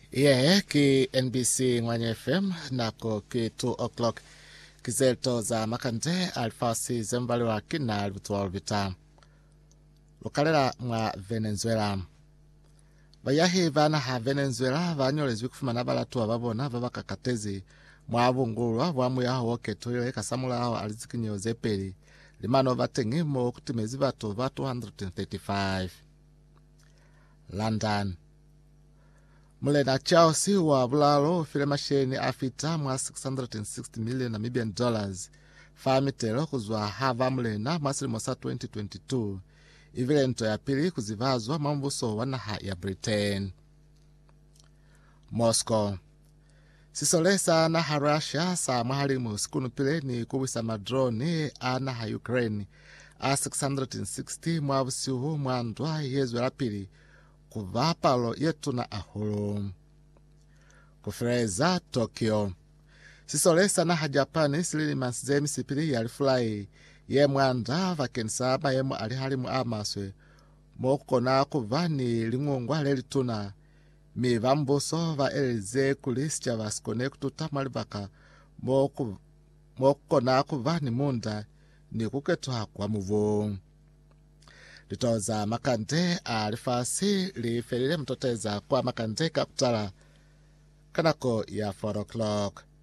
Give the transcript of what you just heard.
ki NBC Ngwanya FM nako ki 2 o'clock kizelto za makande alfasi zembali wa kina albutuwa vita lukalela mwa Venezuela. Bayahi vana ha Venezuela vanyolezwi kufuma nabalatu ababona babakakatezi mwa bungulwa bwamu yaho woketuile kasamula aho alizikinyo zepeli limano batengimo kutimezi batu ba 235. London mulena Chelsea wa bulalo file masheni afita mwa 660 million Namibian dollars famitelo kuzwa hava mulena mwasili mosa 2022 ivilento ya pili kuzivazwa mambuso wanaha ya Britain. Moscow sisolesa na ha Russia sa mahalimu sikunu pile ni kuwisa madroni ana ha Ukraine a 660 mwa busiuhu mwandwa yezu la pili kuvapalo yetu na ahulu. Kufreza Tokyo sisolesa na ha Japani silili mansizemi sipili yalifulai ye mwanda vakensaba yemu alihalimu amaswe mokona kuvani lingungwa lelituna mivambuso va elize kulischa vasikone kututa malibaka mokona kuvani munda ni kuketuha kwa muvu. Litoza makande alifasi lifelile mtoteza kwa makande kakutala kanako ya 4 o'clock.